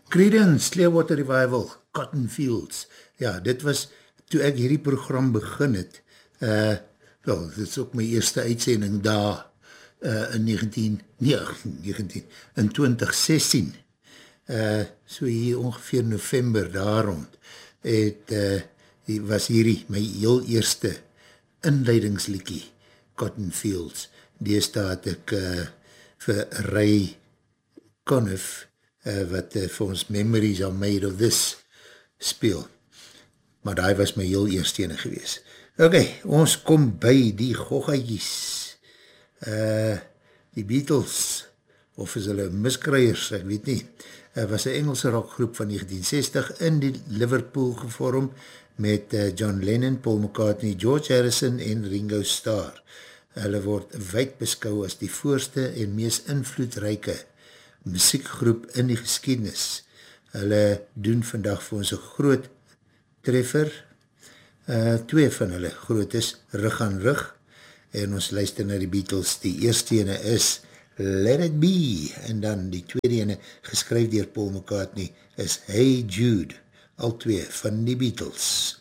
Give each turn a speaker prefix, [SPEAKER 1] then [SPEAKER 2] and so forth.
[SPEAKER 1] Creedence, Clearwater Revival, Cotton Fields. Ja, dit was, toe ek hierdie program begin het, wel, dit is ook my eerste uitsending daar, in 2016, so hier ongeveer November daar rond, was hierdie my heel eerste inleidingsliedjie, Cotton Fields. Deesdae het ek vir Ray Conniff, wat vir ons Memories Are Made of This speel. Maar die was my heel eerste ene gewees. Ok, ons kom by die goggetjies. Die Beatles, of is hulle miskryers, ek weet nie, was een Engelse rockgroep van 1960 in die Liverpool gevorm met John Lennon, Paul McCartney, George Harrison en Ringo Starr. Hulle word wyd beskou as die voorste en mees invloedryke muziekgroep in die geskiedenis. Hulle doen vandag vir ons een groot treffer. Twee van hulle groot is Rug aan Rug, en ons luister na die Beatles. Die eerste ene is Let It Be, en dan die tweede ene, geskryf dier Paul McCartney, is Hey Jude, al twee van die Beatles.